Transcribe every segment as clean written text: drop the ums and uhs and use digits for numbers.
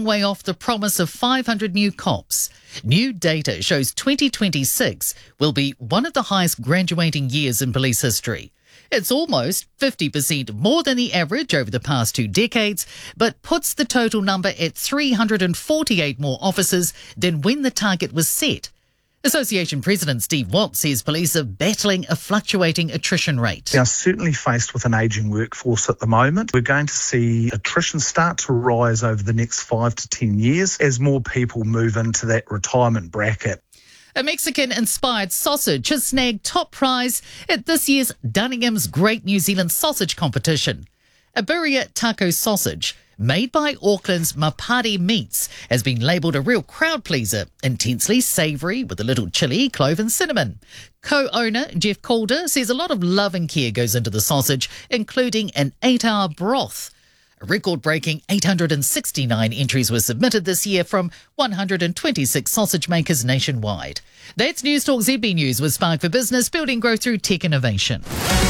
way off the promise of 500 new cops. New data shows 2026 will be one of the highest graduating years in police history. It's almost 50% more than the average over the past 2 decades, but puts the total number at 348 more officers than when the target was set. Association President Steve Watt says police are battling a fluctuating attrition rate. They are certainly faced with an ageing workforce at the moment. We're going to see attrition start to rise over the next 5 to 10 years as more people move into that retirement bracket. A Mexican-inspired sausage has snagged top prize at this year's Dunningham's Great New Zealand Sausage Competition. A birria taco sausage, made by Auckland's Mapare Meats, has been labelled a real crowd pleaser, intensely savoury with a little chilli, clove and cinnamon. Co-owner Jeff Calder says a lot of love and care goes into the sausage, including an 8-hour broth. A record-breaking 869 entries were submitted this year from 126 sausage makers nationwide. That's News Talk ZB News with Spark for Business, building growth through tech innovation.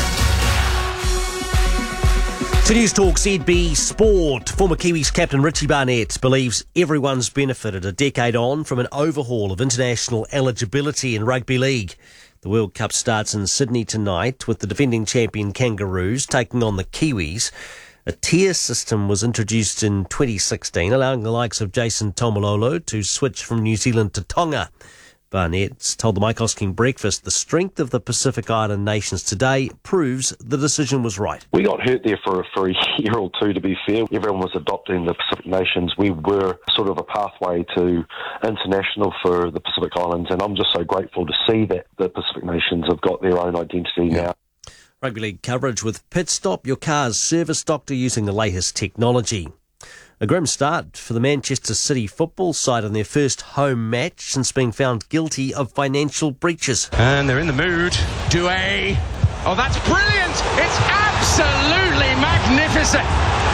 To News Talk ZB Sport, former Kiwis captain Richie Barnett believes everyone's benefited a decade on from an overhaul of international eligibility in rugby league. The World Cup starts in Sydney tonight with the defending champion Kangaroos taking on the Kiwis. A tier system was introduced in 2016, allowing the likes of Jason Taumalolo to switch from New Zealand to Tonga. Barnett told the Mike Hosking Breakfast the strength of the Pacific Island nations today proves the decision was right. We got hurt there for a year or two, to be fair. Everyone was adopting the Pacific nations. We were sort of a pathway to international for the Pacific Islands, and I'm just so grateful to see that the Pacific nations have got their own identity now. Rugby league coverage with Pit Stop, your car's service doctor using the latest technology. A grim start for the Manchester City football side on their first home match since being found guilty of financial breaches. And they're in the mood. Doué. Oh, that's brilliant. It's absolutely magnificent.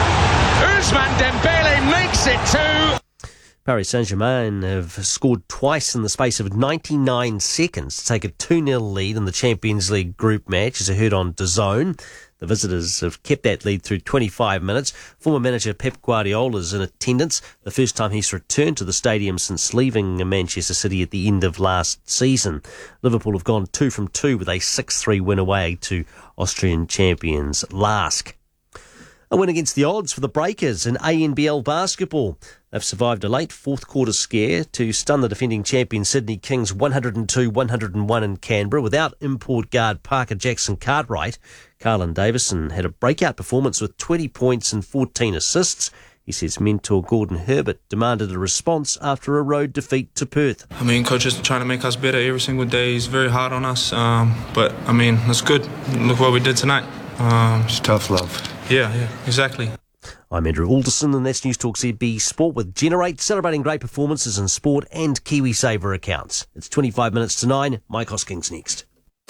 Ousmane Dembele makes it 2. Paris Saint-Germain have scored twice in the space of 99 seconds to take a 2-0 lead in the Champions League group match, as I heard on DAZN. The visitors have kept that lead through 25 minutes. Former manager Pep Guardiola is in attendance, the first time he's returned to the stadium since leaving Manchester City at the end of last season. Liverpool have gone 2 from 2 with a 6-3 win away to Austrian champions LASK. A win against the odds for the Breakers in ANBL basketball. They've survived a late fourth quarter scare to stun the defending champion Sydney Kings 102-101 in Canberra without import guard Parker Jackson-Cartwright. Carlin Davison had a breakout performance with 20 points and 14 assists. He says mentor Gordon Herbert demanded a response after a road defeat to Perth. I mean, coach is trying to make us better every single day. He's very hard on us, but I mean, that's good. Look what we did tonight. It's tough love. Yeah, exactly. I'm Andrew Alderson, and that's News Talk ZB Sport with Generate, celebrating great performances in sport and KiwiSaver accounts. It's 25 minutes to 9. Mike Hosking's next.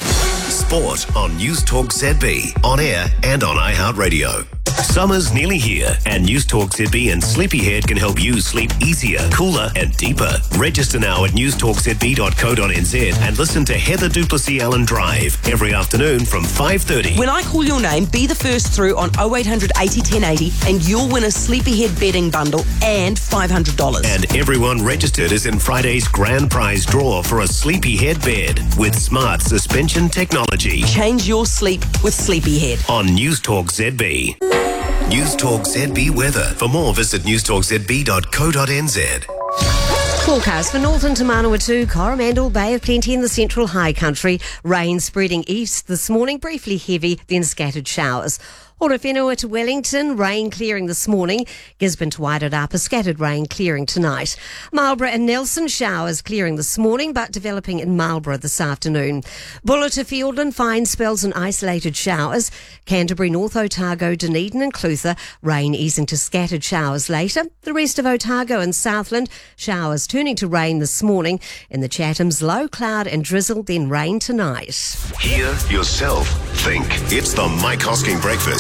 Sport on News Talk ZB, on air and on iHeartRadio. Summer's nearly here, and News Talk ZB and Sleepyhead can help you sleep easier, cooler and deeper. Register now at newstalkzb.co.nz and listen to Heather Duplessis Allen Drive every afternoon from 5:30. When I call your name, be the first through on 0800 80 1080 and you'll win a Sleepyhead bedding bundle and $500. And everyone registered is in Friday's grand prize draw for a Sleepyhead bed with smart suspension technology. Change your sleep with Sleepyhead. On News Talk ZB. News Talk ZB weather. For more, visit newstalkzb.co.nz. Forecast for Northern to Manawatu, Coromandel, Bay of Plenty in the central high country. Rain spreading east this morning, briefly heavy, then scattered showers. Horowhenua to Wellington, rain clearing this morning. Gisborne to Wairarapa, scattered rain clearing tonight. Marlborough and Nelson, showers clearing this morning, but developing in Marlborough this afternoon. Buller to Fiordland, fine spells and isolated showers. Canterbury, North Otago, Dunedin and Clutha, rain easing to scattered showers later. The rest of Otago and Southland, showers turning to rain this morning. In the Chathams, low cloud and drizzle, then rain tonight. Hear yourself think. It's the Mike Hosking Breakfast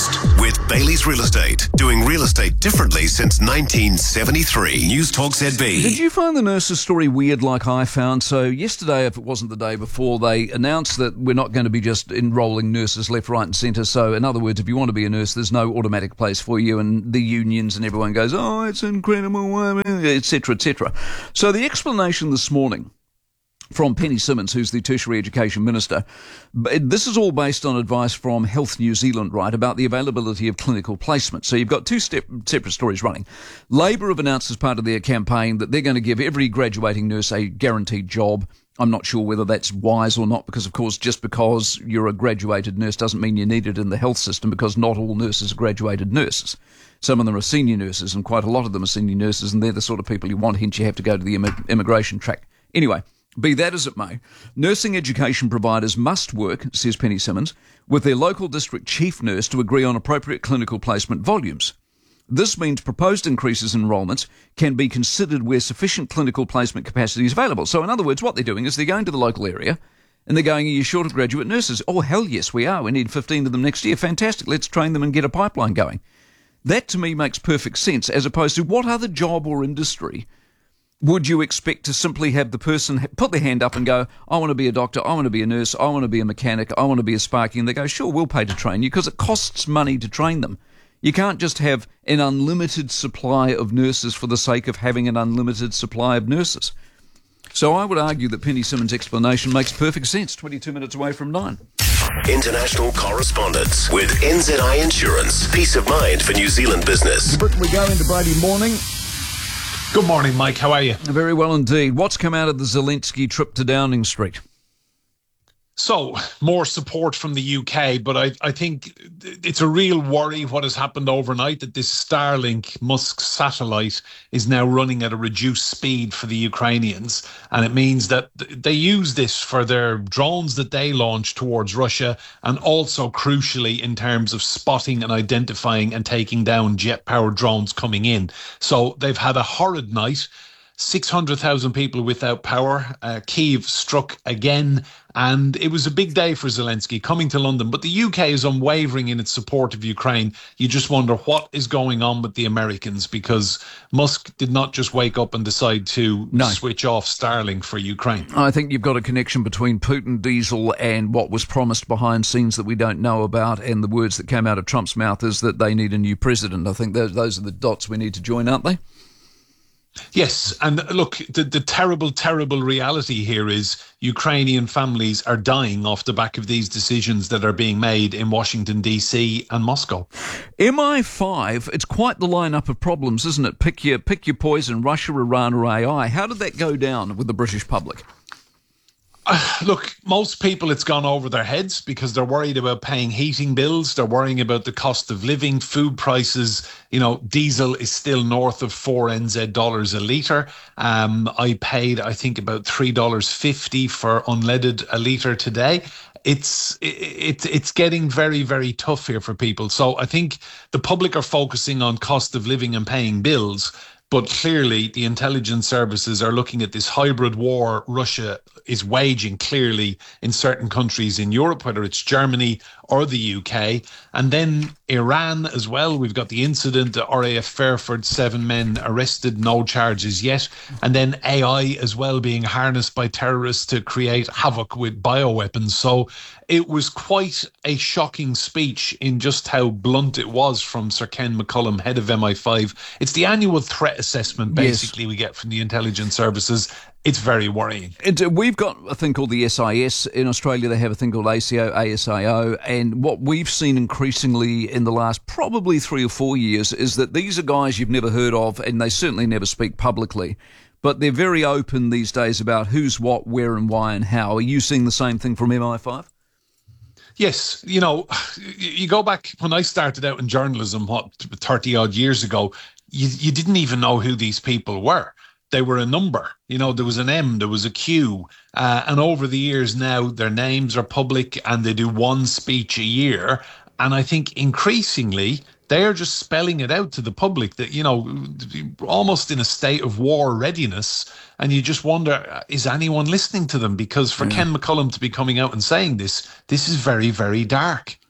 Breakfast with Bailey's Real Estate. Doing real estate differently since 1973. News Talk ZB. Did you find the nurse's story weird like I found? So yesterday, if it wasn't the day before, they announced that we're not going to be just enrolling nurses left, right and centre. So in other words, if you want to be a nurse, there's no automatic place for you, and the unions and everyone goes, oh, it's incredible, etc., etc. So the explanation this morning from Penny Simmons, who's the Tertiary Education Minister. This is all based on advice from Health New Zealand, right, about the availability of clinical placement. So you've got two separate stories running. Labor have announced as part of their campaign that they're going to give every graduating nurse a guaranteed job. I'm not sure whether that's wise or not, because, of course, just because you're a graduated nurse doesn't mean you're needed in the health system, because not all nurses are graduated nurses. Some of them are senior nurses, and quite a lot of them are senior nurses, and they're the sort of people you want, hence you have to go to the immigration track. Anyway, be that as it may, nursing education providers must work, says Penny Simmons, with their local district chief nurse to agree on appropriate clinical placement volumes. This means proposed increases in enrolments can be considered where sufficient clinical placement capacity is available. So in other words, what they're doing is they're going to the local area and they're going, are you short of graduate nurses? Oh, hell yes, we are. We need 15 of them next year. Fantastic. Let's train them and get a pipeline going. That to me makes perfect sense, as opposed to what other job or industry would you expect to simply have the person put their hand up and go, I want to be a doctor, I want to be a nurse, I want to be a mechanic, I want to be a sparky, and they go, sure, we'll pay to train you, because it costs money to train them. You can't just have an unlimited supply of nurses for the sake of having an unlimited supply of nurses. So I would argue that Penny Simmons' explanation makes perfect sense, 22 minutes away from 9. International correspondence with NZI Insurance. Peace of mind for New Zealand business. We go into Brady morning. Good morning, Mike. How are you? Very well indeed. What's come out of the Zelensky trip to Downing Street? So, more support from the UK, but I think it's a real worry what has happened overnight, that this Starlink Musk satellite is now running at a reduced speed for the Ukrainians. And it means that they use this for their drones that they launch towards Russia, and also crucially in terms of spotting and identifying and taking down jet-powered drones coming in. So they've had a horrid night. 600,000 people without power. Kyiv struck again, and it was a big day for Zelensky coming to London. But the UK is unwavering in its support of Ukraine. You just wonder what is going on with the Americans, because Musk did not just wake up and decide to switch off Starlink for Ukraine. I think you've got a connection between Putin, diesel, and what was promised behind scenes that we don't know about, and the words that came out of Trump's mouth is that they need a new president. I think those are the dots we need to join, aren't they? Yes, and look, the terrible, terrible reality here is Ukrainian families are dying off the back of these decisions that are being made in Washington, D.C. and Moscow. MI5, it's quite the lineup of problems, isn't it? Pick your poison, Russia, Iran or AI. How did that go down with the British public? Look, most people, it's gone over their heads because they're worried about paying heating bills. They're worrying about the cost of living, food prices. You know, diesel is still north of $4 a litre. I paid, I think, about $3.50 for unleaded a litre today. It's getting very, very tough here for people. So I think the public are focusing on cost of living and paying bills. But clearly, the intelligence services are looking at this hybrid war Russia is waging clearly in certain countries in Europe, whether it's Germany or the UK. And then Iran as well. We've got the incident at RAF Fairford, 7 men arrested, no charges yet. And then AI as well being harnessed by terrorists to create havoc with bioweapons. So it was quite a shocking speech in just how blunt it was from Sir Ken McCullum, head of MI5. It's the annual threat assessment, basically, we get from the intelligence services. It's very worrying. We've got a thing called the SIS. In Australia, they have a thing called ASIO. And what we've seen increasingly in the last probably 3 or 4 years is that these are guys you've never heard of, and they certainly never speak publicly. But they're very open these days about who's what, where and why and how. Are you seeing the same thing from MI5? Yes, you know, you go back when I started out in journalism, 30 odd years ago, you didn't even know who these people were. They were a number, you know, there was an M, there was a Q. And over the years now, their names are public and they do one speech a year. And I think increasingly, they're just spelling it out to the public that, you know, almost in a state of war readiness. And you just wonder, is anyone listening to them? Because for Ken McCullum to be coming out and saying this is very, very dark.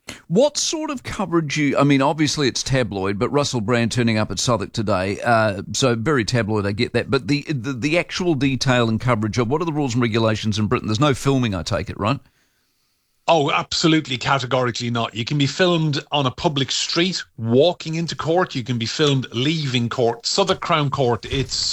What sort of coverage I mean, obviously it's tabloid, but Russell Brand turning up at Southwark today, so very tabloid, I get that. But the actual detail and coverage of what are the rules and regulations in Britain? There's no filming, I take it, right? Oh, absolutely, categorically not. You can be filmed on a public street, walking into court. You can be filmed leaving court. Southwark Crown Court, it's